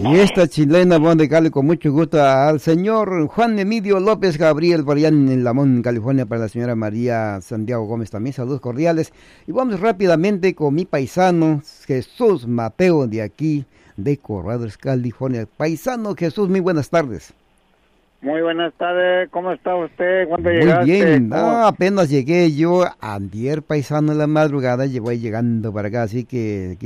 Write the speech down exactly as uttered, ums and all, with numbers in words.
Y esta chilena, vamos a dedicarle con mucho gusto al señor Juan Emilio López Gabriel, por allá en Lamont, California, para la señora María Santiago Gómez también, saludos cordiales. Y vamos rápidamente con mi paisano Jesús Mateo, de aquí, de Corrales, California. Paisano Jesús, muy buenas tardes. Muy buenas tardes, ¿cómo está usted? ¿Cuándo Muy llegaste? bien, ¿Cómo? no, apenas llegué yo, antier paisano en la madrugada, voy llegando para acá, así que...